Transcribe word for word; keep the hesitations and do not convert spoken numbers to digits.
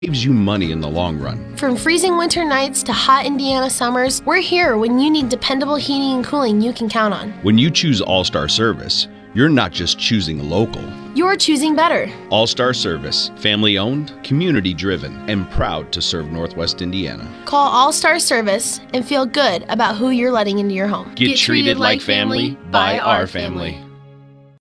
saves you money in the long run. From freezing winter nights to hot Indiana summers, we're here when you need dependable heating and cooling you can count on. When you choose All-Star Service, you're not just choosing local. You're choosing better. All-Star Service, family-owned, community-driven, and proud to serve Northwest Indiana. Call All-Star Service and feel good about who you're letting into your home. Get, Get treated, treated like family by our family.